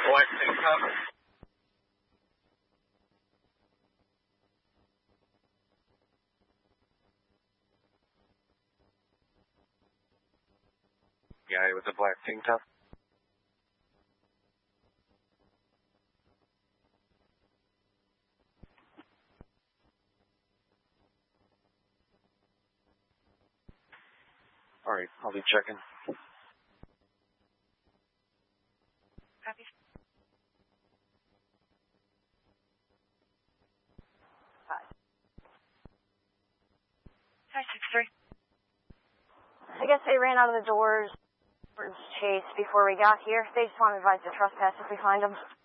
Black tank top. Guy with the black tank top. Alright, I'll be checking. Copy. 563. I guess they ran out of the doors towards Chase before we got here. They just want to advise the trespass if we find them.